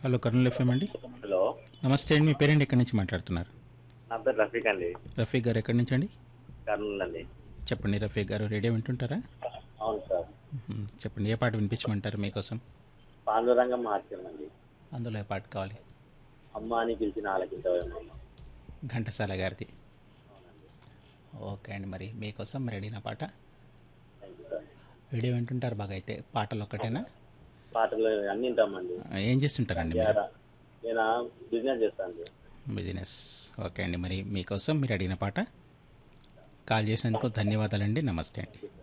Hello Kurnool FM అండి. Hello, నమస్తే అండి, మీ పేరెంట్ ఎక్కడి నుంచి మాట్లాడుతున్నారు? నా పేరు రఫీక్ అండి. రఫీక్ గారు ఎక్కడి నుంచి అండి? కర్నూలు అండి. చెప్పండి రఫీక్ గారు, రేడియో వింటుంటారా? అవును సార్. చెప్పండి, ఏ పాట వినిపించమంటారు మీకోసం? పాండురంగం మహత్యం అండి. అందులో ఏ పాట కావాలి? అమ్మ అని పిలిచిన ఆలకించవేమో. ఘంటసాల గారిది. అవునండి. ఓకే అండి, మరి మీకోసం రెడీనా పాట? Thank you sir. రేడియో వింటుంటారు బాగా అయితే, పాటలు ఒక్కటేనా? పాటలు అన్నీ వింటామండి. ఏం చేస్తుంటారండి మీరు? నేను బిజినెస్ చేస్తాను. బిజినెస్. ఓకే అండి, మరి మీకోసం మీరు అడిగిన పాట. కాల్ చేసినందుకు ధన్యవాదాలండి. నమస్తే అండి.